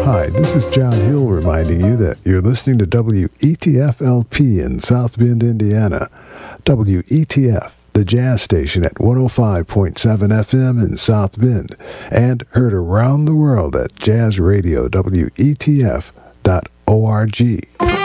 Hi, this is John Hill reminding you that you're listening to WETF-LP in South Bend, Indiana. WETF, the jazz station at 105.7 FM in South Bend, and heard around the world at jazzradio.wetf.org.